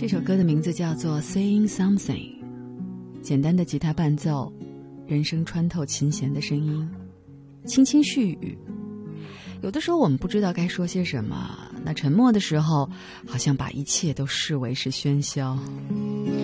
这首歌的名字叫做 Saying Something， 简单的吉他伴奏，人声穿透琴弦的声音，轻轻絮语。有的时候我们不知道该说些什么，那沉默的时候好像把一切都视为是喧嚣。